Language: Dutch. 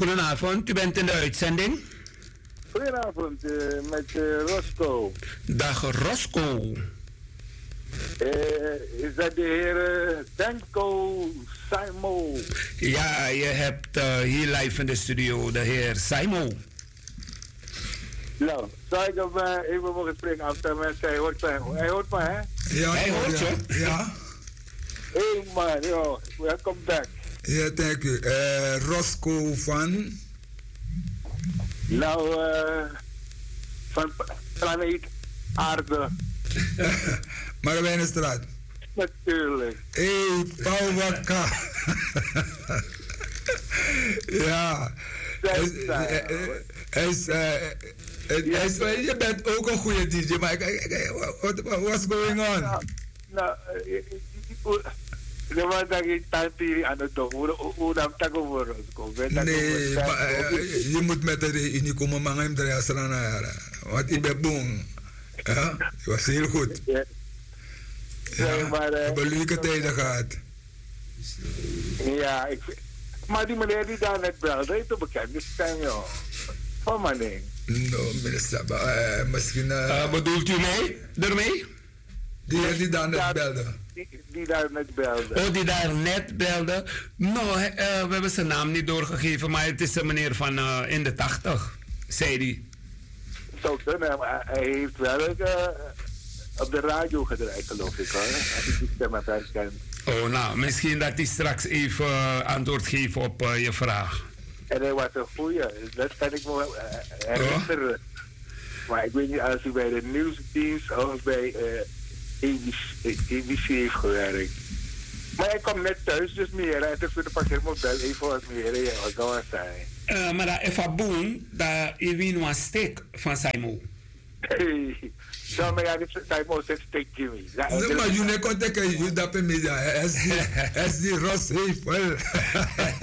Goedenavond, u bent in de uitzending. Goedenavond, met Roscoe. Dag Roscoe. Is dat de heer Danko Simon? Ja, je hebt hier live in de studio de heer Simon. Nou, zou ik hem even mogen spreken afstemmen? Hij hoort me, hè? Ja, Hij hoort je? Ja. Hey man, yo, welcome back. Ja, dank u. Roscoe van? Nou, van planeet Aarde. Marwijnenstraat. Natuurlijk. Hey, Paul Wakka. Ja. Je bent ook een goede DJ, maar what's going on? Nou, de dat je tante aan het doen, hoe dan tak over Roscoe? Nee, je moet met de in komen mangen de Asrana. Wat ik ben boem. Ja, het was heel goed. Ja, we hebben leuke tijden gehad. Ja, maar die meneer die daar net belde, heeft een bekende stem, joh. Van mijn ding. Nou, minister, misschien... Bedoelt u mij ermee? Die daar net belde. Die daar net belde. Oh, die daar net belde. Nou, we hebben zijn naam niet doorgegeven, maar het is een meneer van in de 80, zei hij. Zou kunnen, maar hij heeft wel op de radio gedraaid, geloof ik, hoor. Als ik die stem heb herkend. Oh, nou, misschien dat hij straks even antwoord geeft op je vraag. En hij was een goeie, dat kan ik me herinneren. Maar ik weet niet als hij bij de nieuwsdienst of bij ABC heeft gewerkt. Maar hij komt net thuis, dus meer. Hij heeft voor de parkeermodel even wat meer. Ja, wat kan het zijn? Maar dat even boem, dat Irwin was stik van Simon. Hey, zo maar ja, dit Simon zegt stik Jimmy. Maar je ne kon teken, je dappen me, als die Ros heeft wel.